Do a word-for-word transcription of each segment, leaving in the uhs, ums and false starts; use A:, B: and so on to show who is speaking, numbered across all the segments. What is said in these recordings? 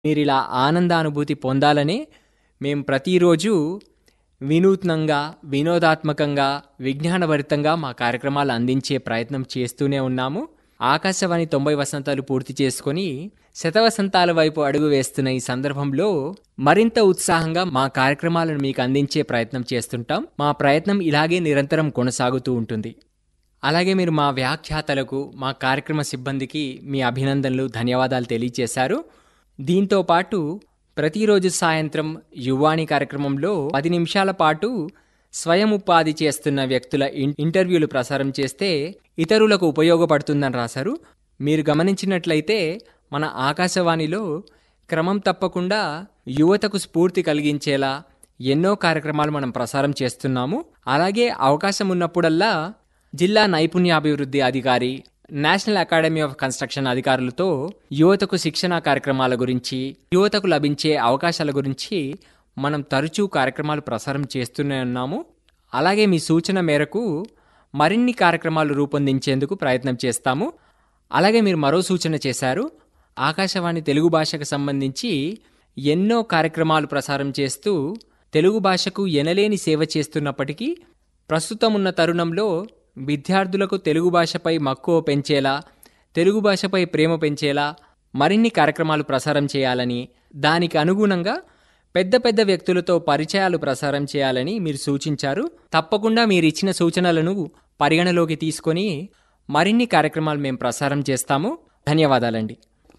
A: మీరిలా ఆనందానుభూతి పొందాలని మేము ప్రతిరోజు వినూత్నంగా, వినోదాత్మకంగా, విజ్ఞానభరితంగా మా కార్యక్రమాలు అందించే ప్రయత్నం చేస్తూనే ఉన్నాము. ఆకాశవాణి తొంభై వసంతాలు పూర్తి చేసుకొని శతవసంతాల వైపు అడుగు వేస్తున్న ఈ సందర్భంలో మరింత ఉత్సాహంగా మా కార్యక్రమాలను మీకు అందించే ప్రయత్నం చేస్తుంటాం. మా ప్రయత్నం ఇలాగే నిరంతరం కొనసాగుతూ ఉంటుంది. అలాగే మీరు మా వ్యాఖ్యాతలకు, మా కార్యక్రమ సిబ్బందికి మీ అభినందనలు, ధన్యవాదాలు తెలియజేశారు. దీంతో పాటు ప్రతిరోజు సాయంత్రం యువాణి కార్యక్రమంలో పది నిమిషాల పాటు స్వయం ఉపాధి చేస్తున్న వ్యక్తుల ఇంటర్వ్యూలు ప్రసారం చేస్తే ఇతరులకు ఉపయోగపడుతుందని రాశారు. మీరు గమనించినట్లయితే మన ఆకాశవాణిలో క్రమం తప్పకుండా యువతకు స్ఫూర్తి కలిగించేలా ఎన్నో కార్యక్రమాలు మనం ప్రసారం చేస్తున్నాము. అలాగే అవకాశం ఉన్నప్పుడల్లా జిల్లా నైపుణ్యాభివృద్ధి అధికారి, నేషనల్ అకాడమీ ఆఫ్ కన్స్ట్రక్షన్ అధికారులతో యువతకు శిక్షణా కార్యక్రమాల గురించి, యువతకు లభించే అవకాశాల గురించి మనం తరచూ కార్యక్రమాలు ప్రసారం చేస్తూనే ఉన్నాము. అలాగే మీ సూచన మేరకు మరిన్ని కార్యక్రమాలు రూపొందించేందుకు ప్రయత్నం చేస్తాము. అలాగే మీరు మరో సూచన చేశారు. ఆకాశవాణి తెలుగు భాషకు సంబంధించి ఎన్నో కార్యక్రమాలు ప్రసారం చేస్తూ తెలుగు భాషకు ఎనలేని సేవ చేస్తున్నప్పటికీ ప్రస్తుతం ఉన్న తరుణంలో విద్యార్థులకు తెలుగు భాషపై మక్కువ పెంచేలా, తెలుగు భాషపై ప్రేమ పెంచేలా మరిన్ని కార్యక్రమాలు ప్రసారం చేయాలని, దానికి అనుగుణంగా పెద్ద పెద్ద వ్యక్తులతో పరిచయాలు ప్రసారం చేయాలని మీరు సూచించారు. తప్పకుండా మీరు ఇచ్చిన సూచనలను పరిగణలోకి తీసుకొని మరిన్ని కార్యక్రమాలు మేము ప్రసారం చేస్తాము. ధన్యవాదాలండి.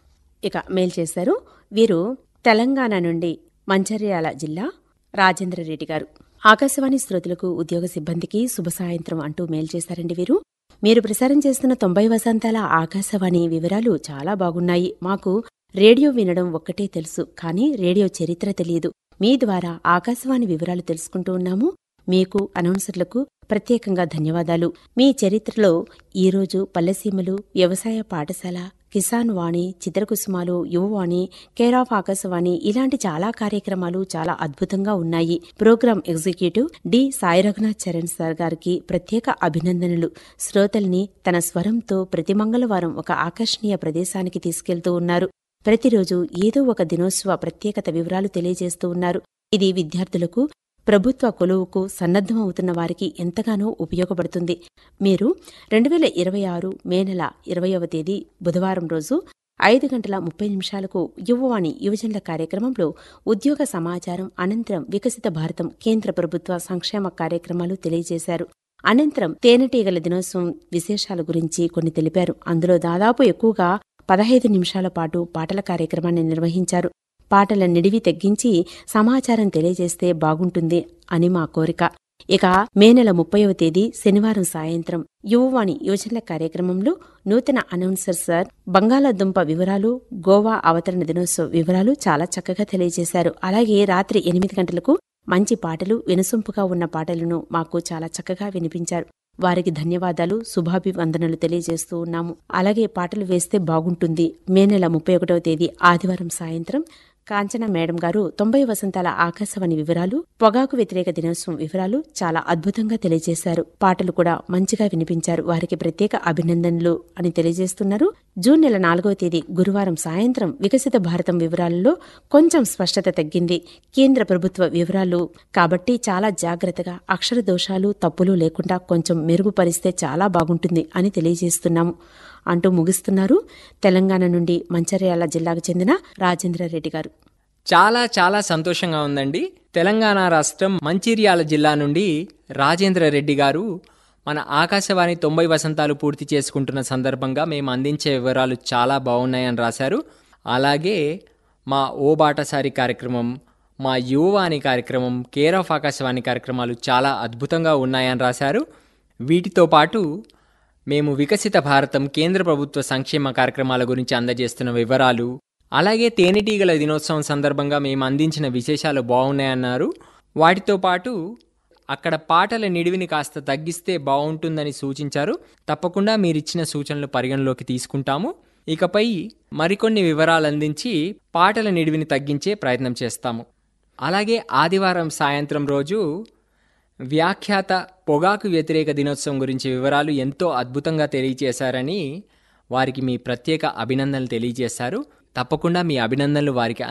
B: ఇక మెయిల్ చేశారు. వీరు తెలంగాణ నుండి మంచిర్యాల జిల్లా రాజేంద్ర రెడ్డి గారు. ఆకాశవాణి శ్రోతలకు, ఉద్యోగ సిబ్బందికి శుభ సాయంత్రం అంటూ మెయిల్ చేశారండి వీరు. మీరు ప్రసారం చేస్తున్న తొంభై వసంతాల ఆకాశవాణి వివరాలు చాలా బాగున్నాయి. మాకు రేడియో వినడం ఒక్కటే తెలుసు, కానీ రేడియో చరిత్ర తెలియదు. మీ ద్వారా ఆకాశవాణి వివరాలు తెలుసుకుంటూ ఉన్నాము. మీకు, అనౌన్సర్లకు ప్రత్యేకంగా ధన్యవాదాలు. మీ చరిత్రలో ఈరోజు పల్లెసీమలు, వ్యవసాయ పాఠశాల, కిసాన్ వాణి, చిత్రకుసుమాలు, యువవాణి, కేర్ ఆఫ్ ఆకాశవాణి ఇలాంటి చాలా కార్యక్రమాలు చాలా అద్భుతంగా ఉన్నాయి. Programme executive D Sai Raghunath Charan sir గారికి ప్రత్యేక అభినందనలు. శ్రోతల్ని తన స్వరంతో ప్రతి మంగళవారం ఒక ఆకర్షణీయ ప్రదేశానికి తీసుకెళ్తూ ఉన్నారు. ప్రతిరోజు ఏదో ఒక దినోత్సవ ప్రత్యేకత వివరాలు తెలియజేస్తూ ఉన్నారు. ఇది విద్యార్థులకు, ప్రభుత్వ కొలువుకు సన్నద్ధమవుతున్న వారికి ఎంతగానో ఉపయోగపడుతుంది. మీరు రెండు వేల ఇరవై ఆరు మే నెల ఇరవయవ తేదీ బుధవారం రోజు ఐదు గంటల ముప్పై నిమిషాలకు యువవాణి యువజనుల కార్యక్రమంలో ఉద్యోగ సమాచారం, అనంతరం వికసిత భారతం కేంద్ర ప్రభుత్వ సంక్షేమ కార్యక్రమాలు తెలియజేశారు. అనంతరం తేనెటీగల దినోత్సవం విశేషాల గురించి కొన్ని తెలిపారు. అందులో దాదాపు ఎక్కువగా పదహైదు నిమిషాల పాటు పాటల కార్యక్రమాన్ని నిర్వహించారు. పాటల నిడివి తగ్గించి సమాచారం తెలియజేస్తే బాగుంటుంది అని మా కోరిక. ఇక మే నెల ముప్పైవ తేదీ శనివారం సాయంత్రం యువవాణి యువజనుల కార్యక్రమంలో నూతన అనౌన్సర్ సార్ బంగాళాదుంప వివరాలు, గోవా అవతరణ దినోత్సవ వివరాలు చాలా చక్కగా తెలియజేశారు. అలాగే రాత్రి ఎనిమిది గంటలకు మంచి పాటలు, వినసొంపుగా ఉన్న పాటలను మాకు చాలా చక్కగా వినిపించారు. వారికి ధన్యవాదాలు, శుభాభివందనలు తెలియజేస్తూ ఉన్నాము. అలాగే పాటలు వేస్తే బాగుంటుంది. మే నెల ముప్పై ఒకటవ తేదీ ఆదివారం సాయంత్రం కాంచన మేడం గారు తొంభై వసంతాల ఆకాశవాణి వివరాలు, పొగాకు వ్యతిరేక దినోత్సవం వివరాలు చాలా అద్భుతంగా తెలియజేశారు. పాటలు కూడా మంచిగా వినిపించారు. వారికి ప్రత్యేక అభినందనలు అని తెలియజేస్తున్నారు. జూన్ నెల నాలుగవ తేదీ గురువారం సాయంత్రం వికసిత భారతం వివరాలలో కొంచెం స్పష్టత తగ్గింది. కేంద్ర ప్రభుత్వ వివరాలు కాబట్టి చాలా జాగ్రత్తగా, అక్షర దోషాలు, తప్పులు లేకుండా కొంచెం మెరుగుపరిస్తే చాలా బాగుంటుంది అని తెలియజేస్తున్నాము అంటూ ముగిస్తున్నారు. తెలంగాణ నుండి మంచిర్యాల జిల్లాకు చెందిన రాజేంద్ర రెడ్డి గారు.
A: చాలా చాలా సంతోషంగా ఉందండి. తెలంగాణ రాష్ట్రం మంచిర్యాల జిల్లా నుండి రాజేంద్ర రెడ్డి గారు మన ఆకాశవాణి తొంభై వసంతాలు పూర్తి చేసుకుంటున్న సందర్భంగా మేము అందించే వివరాలు చాలా బాగున్నాయని రాశారు. అలాగే మా ఓ బాటసారి కార్యక్రమం, మా యువవాణి కార్యక్రమం, కేర్ ఆఫ్ ఆకాశవాణి కార్యక్రమాలు చాలా అద్భుతంగా ఉన్నాయని రాశారు. వీటితో పాటు మేము వికసిత భారతం కేంద్ర ప్రభుత్వ సంక్షేమ కార్యక్రమాల గురించి అందజేస్తున్న వివరాలు, అలాగే తేనెటీగల దినోత్సవం సందర్భంగా మేము అందించిన విశేషాలు బాగున్నాయన్నారు. వాటితో పాటు అక్కడ పాటల నిడివిని కాస్త తగ్గిస్తే బాగుంటుందని సూచించారు. తప్పకుండా మీరిచ్చిన సూచనలు పరిగణలోకి తీసుకుంటాము. ఇకపై మరికొన్ని వివరాలు అందించి పాటల నిడివిని తగ్గించే ప్రయత్నం చేస్తాము. అలాగే ఆదివారం సాయంత్రం రోజు వ్యాఖ్యాత పొగాకు వ్యతిరేక దినోత్సవం గురించి వివరాలు ఎంతో అద్భుతంగా తెలియజేశారని వారికి మీ ప్రత్యేక అభినందనలు తెలియజేశారు. తప్పకుండా మీ అభినందనలు వారికి